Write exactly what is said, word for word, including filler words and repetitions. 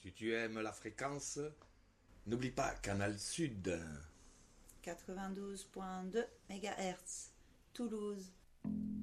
Si tu aimes la fréquence, n'oublie pas Canal Sud. quatre-vingt-douze virgule deux mégahertz, Toulouse.